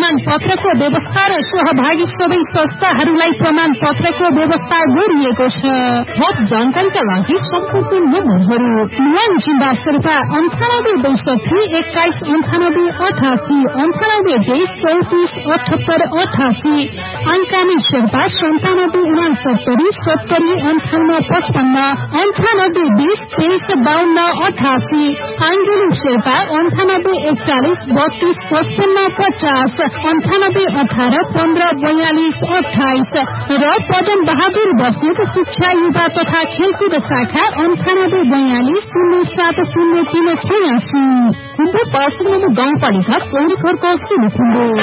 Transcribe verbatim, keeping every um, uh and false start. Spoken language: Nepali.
प्रमाण पत्रको व्यवस्था र सहभागी सबै संस्थाहरूलाई प्रमाण पत्रको व्यवस्था गरिएको छ। थप जानकारीका लागि सम्पर्क नम्बरहरू नुवान जिम्बा शेर्पा अन्ठानब्बे बैसठी एक्काइस अन्ठानब्बे अठासी अन्ठानब्बे तेइस चौतिस अठहत्तर अठासी अङ्कामी शेर्पा सन्तानब्बे उनासत्तरी सत्तरी अन्ठाउन्न पचपन्न अन्ठानब्बे बीस तेइस बाहन्न अठासी आङ्गुलु शेर्पा अन्ठानब्बे एकचालिस बत्तीस पचपन्न पचास अन्ठानब्बे अठार पन्ध्र बयालिस अठाइस र पदम बहादुर बस्नेत शिक्षा युवा तथा खेलकुद शाखा अन्ठानब्बे बयालिस शून्य सात शून्य तीन छयासी खुम्बु पार्सिङ गाउँपालिका चौरी खर्क